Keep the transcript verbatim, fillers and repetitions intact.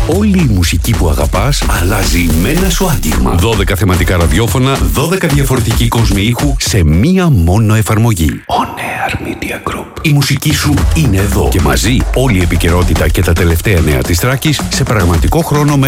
Όλη η μουσική που αγαπάς αλλάζει με ένα σου άγγιγμα. δώδεκα θεματικά ραδιόφωνα, δώδεκα διαφορετικοί κόσμοι ήχου σε μία μόνο εφαρμογή. On Air Media Group. Η μουσική σου είναι εδώ και μαζί όλη η επικαιρότητα και τα τελευταία νέα της Θράκης σε πραγματικό χρόνο μέσα